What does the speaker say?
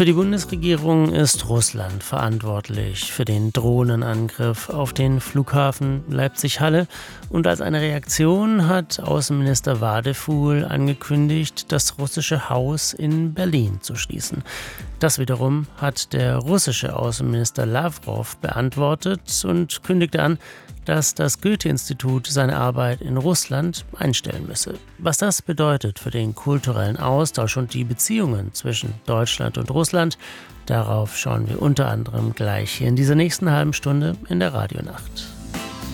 Für die Bundesregierung ist Russland verantwortlich für den Drohnenangriff auf den Flughafen Leipzig-Halle. Und als eine Reaktion hat Außenminister Wadefuhl angekündigt, das russische Haus in Berlin zu schließen. Das wiederum hat der russische Außenminister Lawrow beantwortet und kündigte an, dass das Goethe-Institut seine Arbeit in Russland einstellen müsse. Was das bedeutet für den kulturellen Austausch und die Beziehungen zwischen Deutschland und Russland, darauf schauen wir unter anderem gleich hier in dieser nächsten halben Stunde in der Radionacht.